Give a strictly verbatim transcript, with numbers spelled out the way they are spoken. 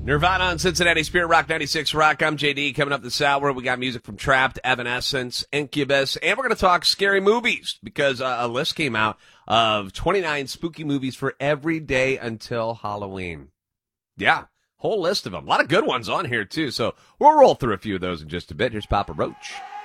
Nirvana on Cincinnati Spirit Rock ninety-six Rock. I'm J D. Coming up this hour, we got music from Trapped, Evanescence, Incubus, and we're going to talk scary movies because uh, a list came out of twenty-nine spooky movies for every day until Halloween. Yeah, whole list of them. A lot of good ones on here, too. So we'll roll through a few of those in just a bit. Here's Papa Roach.